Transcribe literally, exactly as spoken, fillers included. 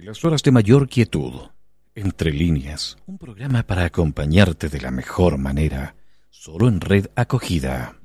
las horas de mayor quietud. Entre líneas, un programa para acompañarte de la mejor manera, solo en Red Acogida.